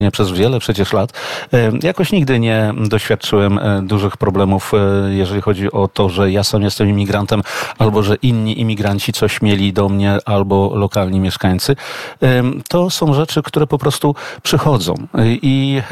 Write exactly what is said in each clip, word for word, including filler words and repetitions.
przez wiele przecież lat. Jakoś nigdy nie doświadczyłem dużych problemów, jeżeli chodzi o to, że ja sam jestem imigrantem, albo że inni imigranci coś mieli do mnie, albo lokalni mieszkańcy. To są rzeczy, które po prostu przychodzą i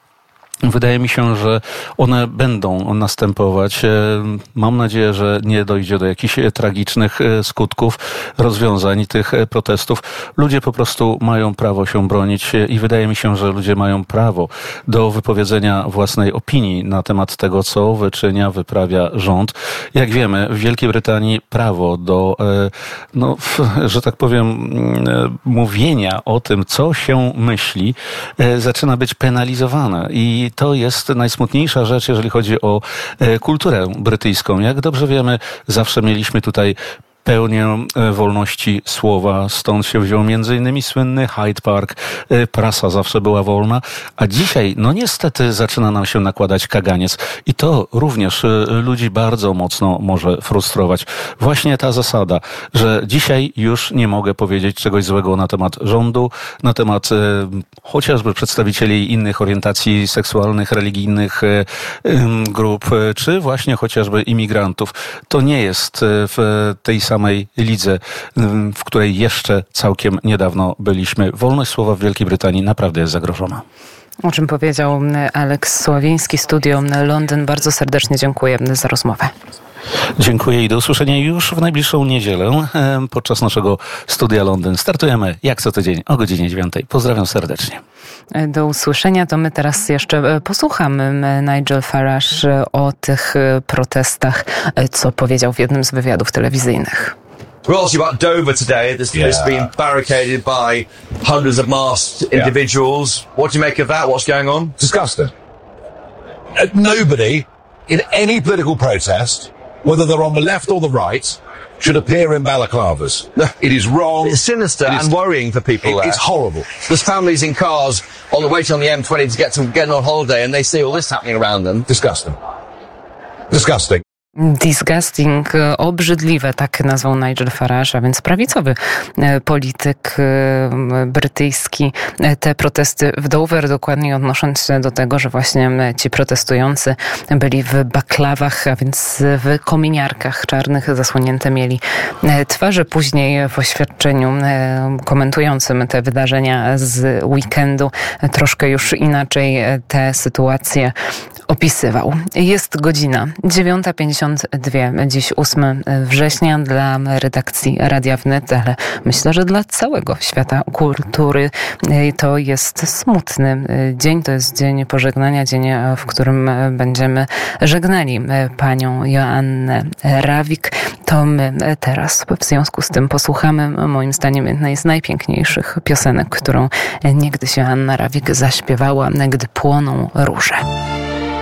wydaje mi się, że one będą następować. Mam nadzieję, że nie dojdzie do jakichś tragicznych skutków, rozwiązań tych protestów. Ludzie po prostu mają prawo się bronić i wydaje mi się, że ludzie mają prawo do wypowiedzenia własnej opinii na temat tego, co wyczynia, wyprawia rząd. Jak wiemy, w Wielkiej Brytanii prawo do, no, że tak powiem, mówienia o tym, co się myśli, zaczyna być penalizowane i to jest najsmutniejsza rzecz, jeżeli chodzi o kulturę brytyjską. Jak dobrze wiemy, zawsze mieliśmy tutaj pełnię wolności słowa. Stąd się wziął między innymi słynny Hyde Park. Prasa zawsze była wolna. A dzisiaj, no niestety, zaczyna nam się nakładać kaganiec. I to również ludzi bardzo mocno może frustrować. Właśnie ta zasada, że dzisiaj już nie mogę powiedzieć czegoś złego na temat rządu, na temat e, chociażby przedstawicieli innych orientacji seksualnych, religijnych e, grup, czy właśnie chociażby imigrantów. To nie jest w tej samej lidze, w której jeszcze całkiem niedawno byliśmy. Wolność słowa w Wielkiej Brytanii naprawdę jest zagrożona. O czym powiedział Aleks Sławiński, Studio Londyn. Bardzo serdecznie dziękuję za rozmowę. Dziękuję i do usłyszenia już w najbliższą niedzielę podczas naszego Studia Londyn. Startujemy jak co tydzień o godzinie dziewiątej. Pozdrawiam serdecznie. Do usłyszenia. To my teraz jeszcze posłuchamy Nigel Farage o tych protestach, co powiedział w jednym z wywiadów telewizyjnych. We're also about Dover today. This place has been barricaded by hundreds of masked individuals. Yeah. What do you make of that? What's going on? Disgusting. Uh, nobody in any political protest, whether they're on the left or the right, should appear in balaclavas. It is wrong. It's sinister it and is, worrying for people it, there. It's horrible. There's families in cars on the way on the M twenty to get to get on holiday and they see all this happening around them. Disgusting. Disgusting. Disgusting, obrzydliwe, tak nazwał Nigel Farage, a więc prawicowy polityk brytyjski. Te protesty w Dover, dokładnie odnosząc się do tego, że właśnie ci protestujący byli w baklawach, a więc w kominiarkach czarnych, zasłonięte mieli twarze. Później w oświadczeniu komentującym te wydarzenia z weekendu troszkę już inaczej tę sytuację opisywał. Jest godzina dziewiąta pięćdziesiąt dwie, dziś ósmego września dla redakcji Radia Wnet, ale myślę, że dla całego świata kultury to jest smutny dzień, to jest dzień pożegnania, dzień, w którym będziemy żegnali panią Joannę Rawik. To my teraz w związku z tym posłuchamy, moim zdaniem, jednej z najpiękniejszych piosenek, którą niegdyś Joanna Rawik zaśpiewała, Gdy płoną róże.